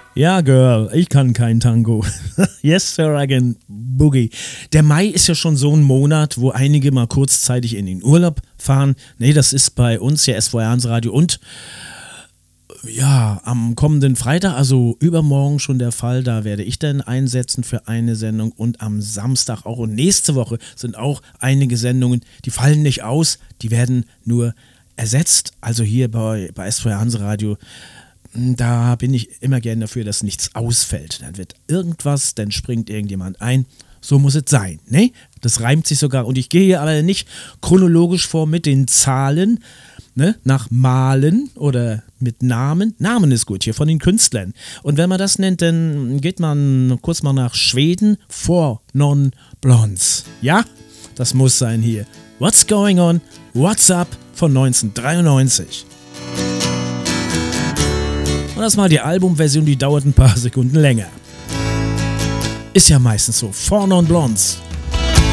Ja, Girl, ich kann kein Tango. Yes, Sir, I can Boogie. Der Mai ist ja schon so ein Monat, wo einige mal kurzzeitig in den Urlaub fahren. Nee, das ist bei uns ja SWR Hansradio und ja, am kommenden Freitag, also übermorgen schon der Fall, da werde ich dann einsetzen für eine Sendung und am Samstag auch und nächste Woche sind auch einige Sendungen, die fallen nicht aus, die werden nur ersetzt, also hier bei SWR Hansradio. Da bin ich immer gern dafür, dass nichts ausfällt. Dann wird irgendwas, dann springt irgendjemand ein. So muss es sein, ne? Das reimt sich sogar. Und ich gehe hier aber nicht chronologisch vor mit den Zahlen, ne? Nach Malen oder mit Namen. Namen ist gut hier von den Künstlern. Und wenn man das nennt, dann geht man kurz mal nach Schweden. Four Non Blondes. Ja? Das muss sein hier. What's Going On? What's Up von 1993. Und das mal die Albumversion, die dauert ein paar Sekunden länger. Ist ja meistens so. Four Non Blondes.